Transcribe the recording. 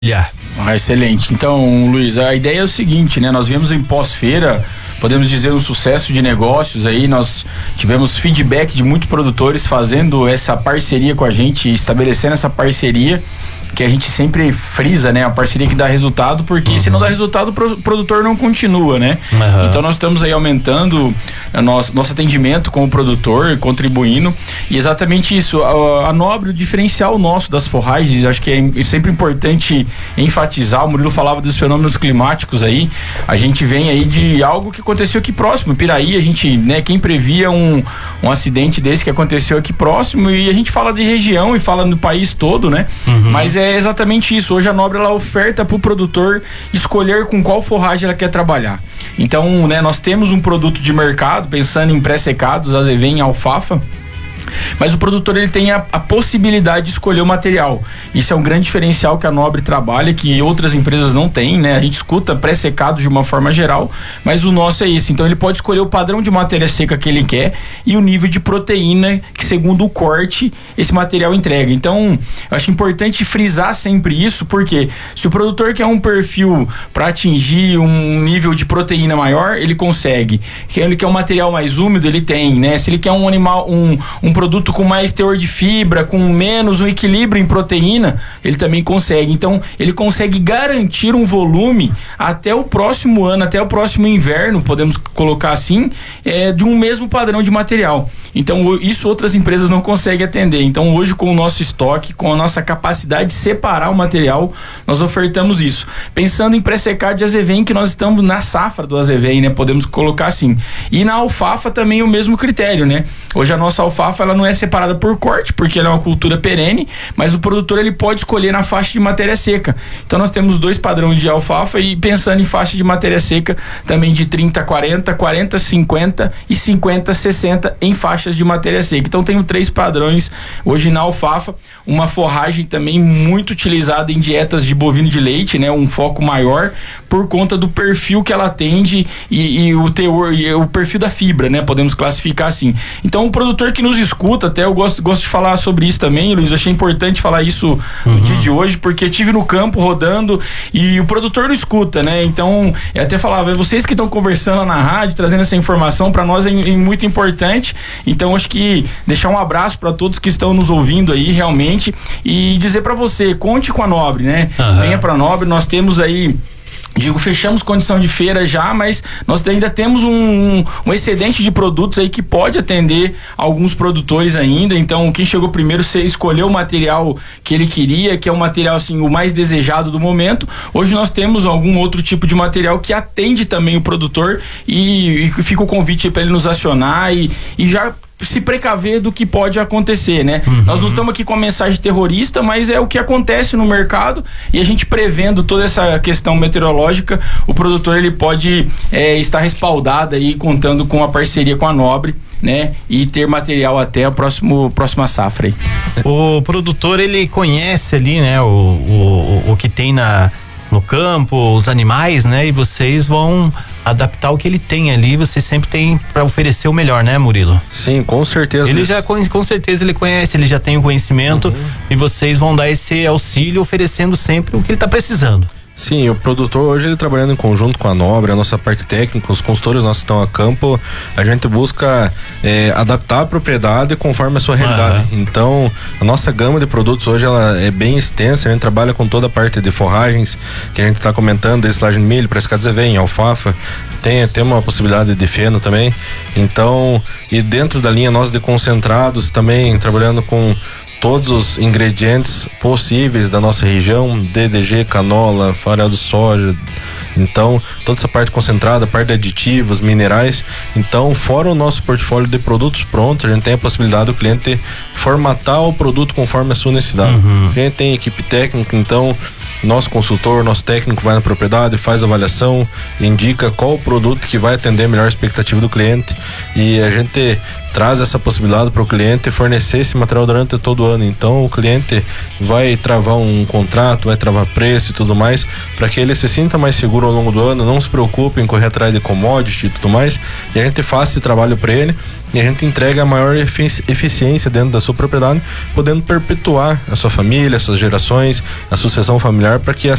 Excelente. Então, Luiz, a ideia é o seguinte, né? Nós vimos em pós-feira, podemos dizer, um sucesso de negócios aí, nós tivemos feedback de muitos produtores fazendo essa parceria com a gente, estabelecendo essa parceria, que a gente sempre frisa, né? A parceria que dá resultado, porque se não dá resultado, o produtor não continua, né? Então nós estamos aí aumentando nosso atendimento com o produtor, contribuindo, e exatamente isso, a Nobre, o diferencial nosso das forragens, acho que é sempre importante enfatizar, o Murilo falava dos fenômenos climáticos aí, a gente vem aí de algo que aconteceu aqui próximo, Piraí, a gente, né, quem previa um acidente desse que aconteceu aqui próximo, e a gente fala de região e fala no país todo, né? Mas é exatamente isso. Hoje a Nobre, ela oferta para o produtor escolher com qual forragem ela quer trabalhar. Então, né, nós temos um produto de mercado, pensando em pré-secados, azevém e alfafa, mas o produtor, ele tem a possibilidade de escolher o material. Isso é um grande diferencial que a Nobre trabalha, que outras empresas não têm, né? A gente escuta pré-secado de uma forma geral, mas o nosso é esse. Então ele pode escolher o padrão de matéria seca que ele quer e o nível de proteína que, segundo o corte, esse material entrega. Então eu acho importante frisar sempre isso, porque se o produtor quer um perfil para atingir um nível de proteína maior, ele consegue. Se ele quer um material mais úmido, ele tem, né? Se ele quer um animal, um produto com mais teor de fibra, com menos um equilíbrio em proteína, ele também consegue. Então, ele consegue garantir um volume até o próximo ano, até o próximo inverno, podemos colocar assim, de um mesmo padrão de material. Então, isso outras empresas não conseguem atender. Então, hoje, com o nosso estoque, com a nossa capacidade de separar o material, nós ofertamos isso. Pensando em pré-secado de azevém, que nós estamos na safra do azevém, né? Podemos colocar assim. E na alfafa também o mesmo critério, né? Hoje a nossa alfafa, ela não é separada por corte, porque ela é uma cultura perene, mas o produtor, ele pode escolher na faixa de matéria seca. Então nós temos 2 padrões de alfafa, e pensando em faixa de matéria seca também de 30-40, 40-50 e 50-60 em faixas de matéria seca. Então tenho 3 padrões hoje na alfafa, uma forragem também muito utilizada em dietas de bovino de leite, né? Um foco maior por conta do perfil que ela atende e o teor e o perfil da fibra, né? Podemos classificar assim. Então o produtor que nos escuta, até eu gosto de falar sobre isso também, Luiz, achei importante falar isso no dia de hoje, porque eu estive no campo rodando e o produtor não escuta, né? Então, eu até falava, vocês que estão conversando na rádio, trazendo essa informação, para nós é muito importante. Então, acho que deixar um abraço para todos que estão nos ouvindo aí, realmente, e dizer para você, conte com a Nobre, né? Venha pra Nobre, nós temos aí, fechamos condição de feira já, mas nós ainda temos um excedente de produtos aí que pode atender alguns produtores ainda. Então, quem chegou primeiro, você escolheu o material que ele queria, que é um material assim, o mais desejado do momento. Hoje nós temos algum outro tipo de material que atende também o produtor, e fica o convite para ele nos acionar e já se precaver do que pode acontecer, né? Nós não estamos aqui com a mensagem terrorista, mas é o que acontece no mercado, e a gente prevendo toda essa questão meteorológica, o produtor, ele pode estar respaldado aí, contando com a parceria com a Nobre, né? E ter material até a próxima safra aí. O produtor, ele conhece ali, né? O que tem no campo, os animais, né? E vocês vão adaptar o que ele tem ali, você sempre tem para oferecer o melhor, né, Murilo? Sim, com certeza. Ele já, com certeza ele conhece, ele já tem o conhecimento, e vocês vão dar esse auxílio oferecendo sempre o que ele tá precisando. Sim, o produtor hoje, ele trabalhando em conjunto com a Nobre, a nossa parte técnica, os consultores nossos estão a campo, a gente busca adaptar a propriedade conforme a sua realidade. Então, a nossa gama de produtos hoje, ela é bem extensa, a gente trabalha com toda a parte de forragens, que a gente está comentando, desde silagem de milho, pré-secado de azevém, alfafa, tem uma possibilidade de feno também. Então, e dentro da linha nossa de concentrados também, trabalhando com todos os ingredientes possíveis da nossa região, DDG, canola, farelo de soja, então toda essa parte concentrada, parte de aditivos, minerais. Então, fora o nosso portfólio de produtos prontos, a gente tem a possibilidade do cliente formatar o produto conforme a sua necessidade. A gente tem equipe técnica, então nosso consultor, nosso técnico vai na propriedade, faz a avaliação, indica qual o produto que vai atender a melhor expectativa do cliente, e a gente traz essa possibilidade para o cliente fornecer esse material durante todo o ano. Então o cliente vai travar um contrato, vai travar preço e tudo mais, para que ele se sinta mais seguro ao longo do ano, não se preocupe em correr atrás de commodity e tudo mais, e a gente faz esse trabalho para ele, e a gente entrega a maior eficiência dentro da sua propriedade, podendo perpetuar a sua família, as suas gerações, a sucessão familiar olhar para que